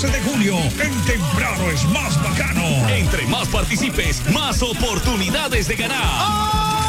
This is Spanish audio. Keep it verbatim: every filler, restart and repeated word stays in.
de junio, en Temprano es más bacano. Entre más participes, más oportunidades de ganar. ¡Oh!